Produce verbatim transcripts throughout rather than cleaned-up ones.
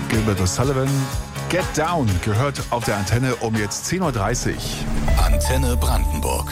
Gilbert O'Sullivan. Get Down gehört auf der Antenne um jetzt zehn Uhr dreißig. Antenne Brandenburg.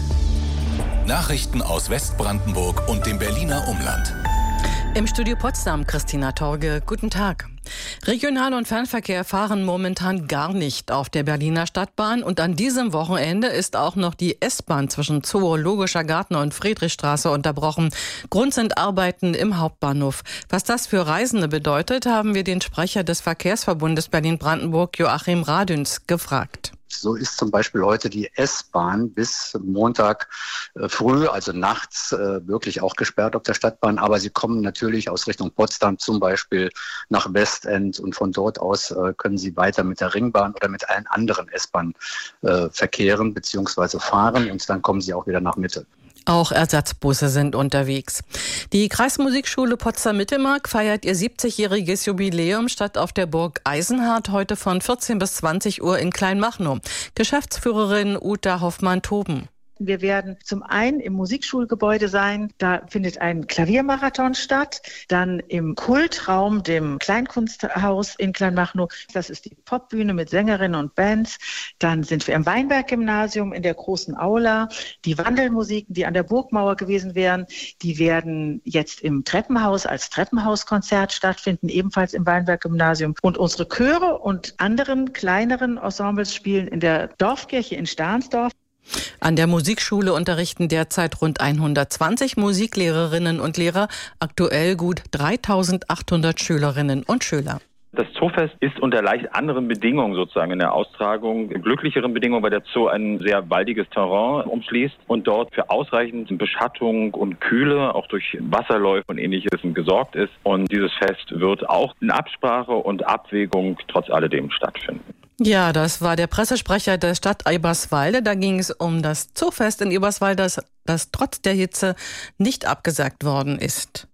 Nachrichten aus Westbrandenburg und dem Berliner Umland. Im Studio Potsdam, Christina Torge. Guten Tag. Regional- und Fernverkehr fahren momentan gar nicht auf der Berliner Stadtbahn. Und an diesem Wochenende ist auch noch die S-Bahn zwischen Zoologischer Garten und Friedrichstraße unterbrochen. Grund sind Arbeiten im Hauptbahnhof. Was das für Reisende bedeutet, haben wir den Sprecher des Verkehrsverbundes Berlin-Brandenburg, Joachim Radüns, gefragt. So ist zum Beispiel heute die S-Bahn bis Montag äh, früh, also nachts, äh, wirklich auch gesperrt auf der Stadtbahn. Aber sie kommen natürlich aus Richtung Potsdam zum Beispiel nach Westend und von dort aus äh, können sie weiter mit der Ringbahn oder mit allen anderen S-Bahnen äh, verkehren bzw. fahren und dann kommen sie auch wieder nach Mitte. Auch Ersatzbusse sind unterwegs. Die Kreismusikschule Potsdam-Mittelmark feiert ihr siebzigjähriges Jubiläum statt auf der Burg Eisenhardt heute von vierzehn bis zwanzig Uhr in Kleinmachnow. Geschäftsführerin Uta Hoffmann-Toben. Wir werden zum einen im Musikschulgebäude sein, da findet ein Klaviermarathon statt, dann im Kultraum, dem Kleinkunsthaus in Kleinmachnow, das ist die Popbühne mit Sängerinnen und Bands, dann sind wir im Weinberg-Gymnasium in der großen Aula, die Wandelmusiken, die an der Burgmauer gewesen wären, die werden jetzt im Treppenhaus als Treppenhauskonzert stattfinden, ebenfalls im Weinberg-Gymnasium und unsere Chöre und anderen kleineren Ensembles spielen in der Dorfkirche in Stahnsdorf. An der Musikschule unterrichten derzeit rund hundertzwanzig Musiklehrerinnen und Lehrer, aktuell gut dreitausendachthundert Schülerinnen und Schüler. Das Zoofest ist unter leicht anderen Bedingungen sozusagen in der Austragung, glücklicheren Bedingungen, weil der Zoo ein sehr waldiges Terrain umschließt und dort für ausreichend Beschattung und Kühle, auch durch Wasserläufe und Ähnliches gesorgt ist. Und dieses Fest wird auch in Absprache und Abwägung trotz alledem stattfinden. Ja, das war der Pressesprecher der Stadt Eberswalde. Da ging es um das Zoofest in Eberswalde, das, das trotz der Hitze nicht abgesagt worden ist.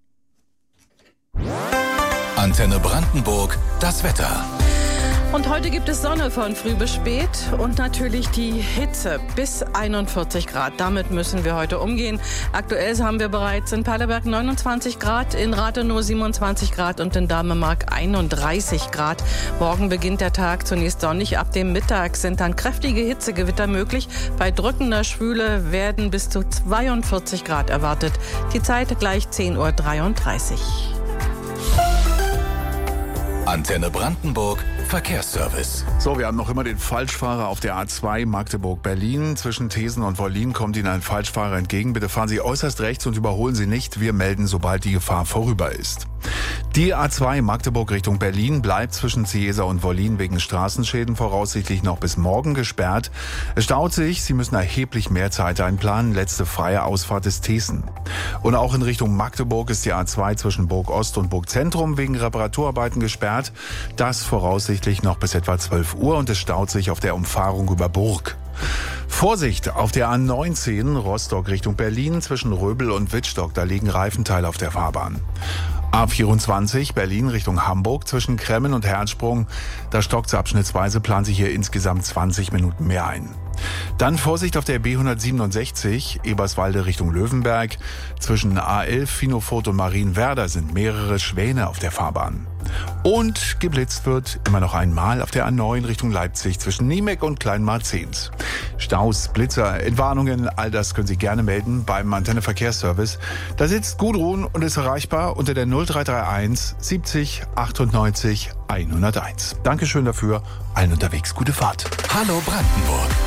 Antenne Brandenburg, das Wetter. Und heute gibt es Sonne von früh bis spät und natürlich die Hitze bis einundvierzig Grad. Damit müssen wir heute umgehen. Aktuell haben wir bereits in Paderberg neunundzwanzig Grad, in Rathenow siebenundzwanzig Grad und in Damemark einunddreißig Grad. Morgen beginnt der Tag zunächst sonnig. Ab dem Mittag sind dann kräftige Hitzegewitter möglich. Bei drückender Schwüle werden bis zu zweiundvierzig Grad erwartet. Die Zeit gleich zehn Uhr dreiunddreißig. Antenne Brandenburg, Verkehrsservice. So, wir haben noch immer den Falschfahrer auf der A zwei Magdeburg-Berlin. Zwischen Thesen und Wollin kommt Ihnen ein Falschfahrer entgegen. Bitte fahren Sie äußerst rechts und überholen Sie nicht. Wir melden, sobald die Gefahr vorüber ist. Die A zwei Magdeburg Richtung Berlin bleibt zwischen Ciesa und Wollin wegen Straßenschäden voraussichtlich noch bis morgen gesperrt. Es staut sich, Sie müssen erheblich mehr Zeit einplanen. Letzte freie Ausfahrt ist Thesen. Und auch in Richtung Magdeburg ist die A zwei zwischen Burg Ost und Burg Zentrum wegen Reparaturarbeiten gesperrt. Das voraussichtlich noch bis etwa zwölf Uhr und es staut sich auf der Umfahrung über Burg. Vorsicht auf der A neunzehn Rostock Richtung Berlin zwischen Röbel und Wittstock, da liegen Reifenteile auf der Fahrbahn. A vierundzwanzig Berlin Richtung Hamburg zwischen Kremmen und Herzsprung, da stockt abschnittsweise, plant sich hier insgesamt zwanzig Minuten mehr ein. Dann Vorsicht auf der B hundertsiebenundsechzig Eberswalde Richtung Löwenberg. Zwischen A elf Finofurt und Marienwerder sind mehrere Schwäne auf der Fahrbahn. Und geblitzt wird immer noch einmal auf der A neun Richtung Leipzig zwischen Niemek und Kleinmarzens. Staus, Blitzer, Entwarnungen, all das können Sie gerne melden beim Antenne Verkehrsservice. Da sitzt Gudrun und ist erreichbar unter der null drei drei eins siebzig achtundneunzig hunderteins. Dankeschön dafür. Allen unterwegs gute Fahrt. Hallo Brandenburg.